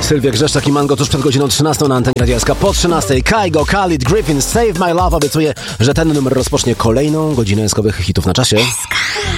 Sylwia Grzeszczak i Mango tuż przed godziną 13 na antenie Radia SK. Po 13 Kygo, Khalid, Griffin, Save My Love obiecuje, że ten numer rozpocznie kolejną godzinę skowych hitów na czasie.